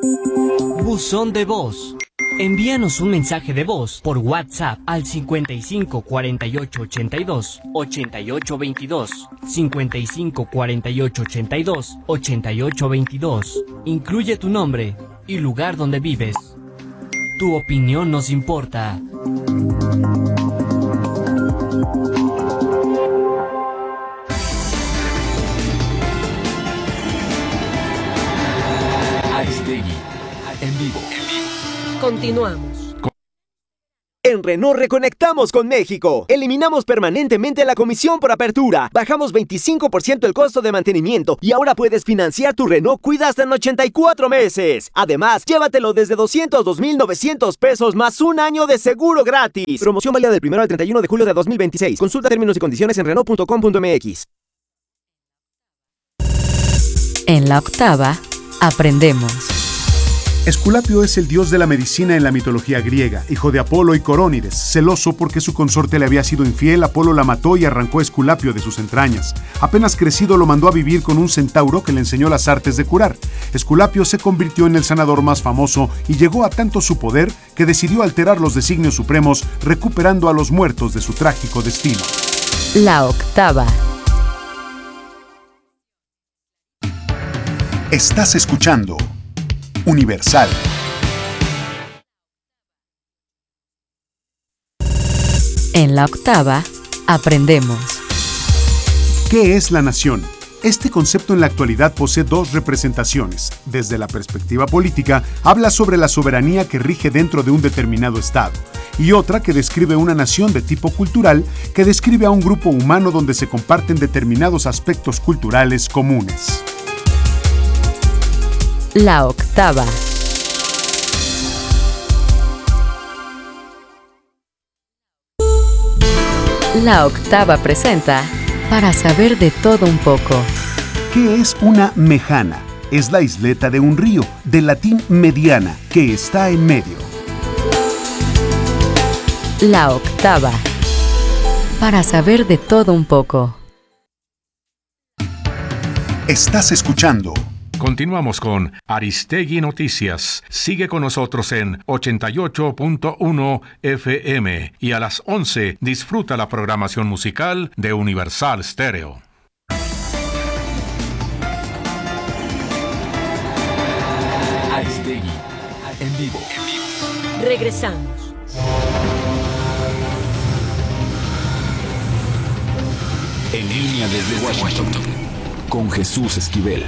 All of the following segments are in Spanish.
Buzón de voz. Envíanos un mensaje de voz por WhatsApp al 55 48 82 88 22, 55 48 82 88 22. Incluye tu nombre y lugar donde vives. Tu opinión nos importa. Aristegui, en vivo. Continuamos. En Renault reconectamos con México. Eliminamos permanentemente la comisión por apertura. Bajamos 25% el costo de mantenimiento y ahora puedes financiar tu Renault Kwid hasta en 84 meses. Además, llévatelo desde 202,900 pesos más un año de seguro gratis. Promoción válida del 1 al 31 de julio de 2026. Consulta términos y condiciones en Renault.com.mx. En la octava, aprendemos. Esculapio es el dios de la medicina en la mitología griega, hijo de Apolo y Corónides. Celoso porque su consorte le había sido infiel, Apolo la mató y arrancó a Esculapio de sus entrañas. Apenas crecido lo mandó a vivir con un centauro que le enseñó las artes de curar. Esculapio se convirtió en el sanador más famoso y llegó a tanto su poder que decidió alterar los designios supremos, recuperando a los muertos de su trágico destino. La octava. Estás escuchando Universal. En la octava, aprendemos. ¿Qué es la nación? Este concepto en la actualidad posee dos representaciones. Desde la perspectiva política, habla sobre la soberanía que rige dentro de un determinado estado, y otra que describe una nación de tipo cultural que describe a un grupo humano donde se comparten determinados aspectos culturales comunes. La octava. La octava presenta Para saber de todo un poco. ¿Qué es una mejana? Es la isleta de un río, del latín mediana, que está en medio. La octava. Para saber de todo un poco. Estás escuchando. Continuamos con Aristegui Noticias. Sigue con nosotros en 88.1 FM y a las 11 disfruta la programación musical de Universal Stereo. Aristegui, en vivo. Regresamos. En línea desde Washington, con Jesús Esquivel.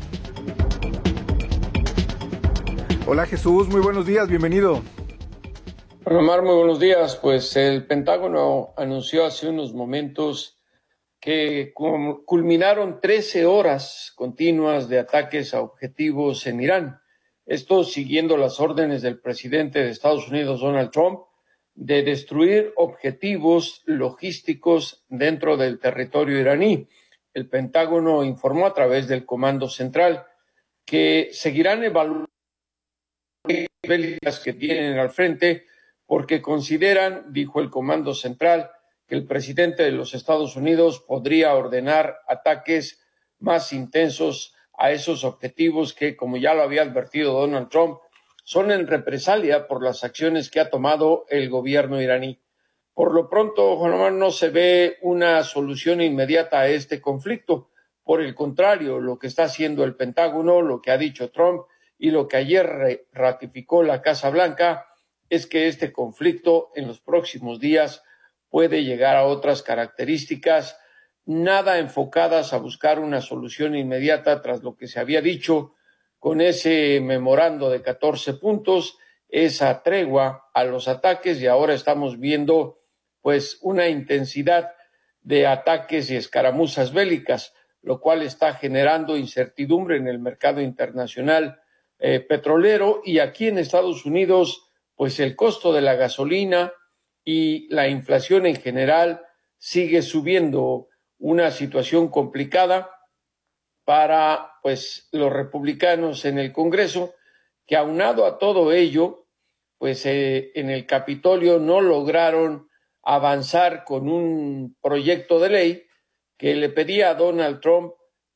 Hola Jesús, muy buenos días, bienvenido. Hola Omar, muy buenos días. Pues el Pentágono anunció hace unos momentos que culminaron 13 horas continuas de ataques a objetivos en Irán. Esto siguiendo las órdenes del presidente de Estados Unidos, Donald Trump, de destruir objetivos logísticos dentro del territorio iraní. El Pentágono informó a través del Comando Central que seguirán evaluando bélicas que tienen al frente porque consideran, dijo el Comando Central, que el presidente de los Estados Unidos podría ordenar ataques más intensos a esos objetivos que, como ya lo había advertido Donald Trump, son en represalia por las acciones que ha tomado el gobierno iraní. Por lo pronto, Juan Omar, no se ve una solución inmediata a este conflicto. Por el contrario, lo que está haciendo el Pentágono, lo que ha dicho Trump y lo que ayer ratificó la Casa Blanca es que este conflicto en los próximos días puede llegar a otras características, nada enfocadas a buscar una solución inmediata tras lo que se había dicho con ese memorando de 14 puntos, esa tregua a los ataques, y ahora estamos viendo pues una intensidad de ataques y escaramuzas bélicas, lo cual está generando incertidumbre en el mercado internacional petrolero, y aquí en Estados Unidos pues el costo de la gasolina y la inflación en general sigue subiendo, una situación complicada para pues los republicanos en el Congreso, que aunado a todo ello pues en el Capitolio no lograron avanzar con un proyecto de ley que le pedía a Donald Trump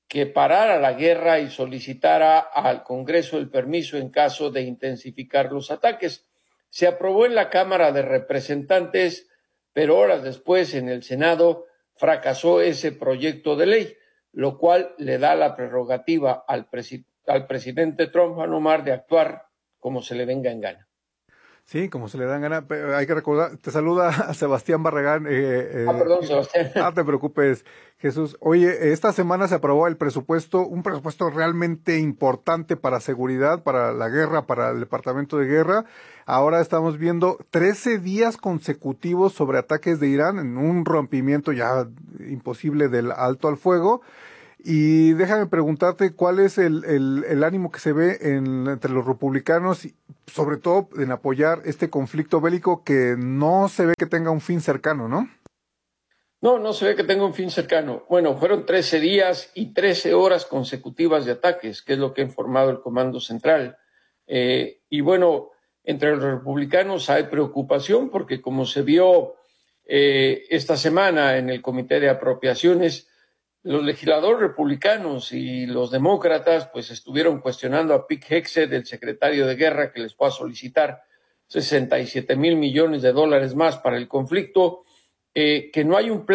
que parara la guerra y solicitara al Congreso el permiso en caso de intensificar los ataques. Se aprobó en la Cámara de Representantes, pero horas después en el Senado fracasó ese proyecto de ley, lo cual le da la prerrogativa al presidente Trump, Omar, de actuar como se le venga en gana. Sí, como se le dan gana, pero hay que recordar, te saluda a Sebastián Barragán. Perdón, Sebastián. No te preocupes, Jesús. Oye, esta semana se aprobó el presupuesto, un presupuesto realmente importante para seguridad, para la guerra, para el Departamento de Guerra. Ahora estamos viendo 13 días consecutivos sobre ataques de Irán, en un rompimiento ya imposible del alto al fuego. Y déjame preguntarte cuál es el ánimo que se ve entre los republicanos, sobre todo en apoyar este conflicto bélico que no se ve que tenga un fin cercano, ¿no? No se ve que tenga un fin cercano. Bueno, fueron 13 días y 13 horas consecutivas de ataques, que es lo que ha informado el Comando Central. Y bueno, entre los republicanos hay preocupación porque como se vio esta semana en el Comité de Apropiaciones, los legisladores republicanos y los demócratas pues estuvieron cuestionando a Pete Hegseth, el secretario de Guerra, que les fue a solicitar $67,000 millones más para el conflicto, que no hay un plan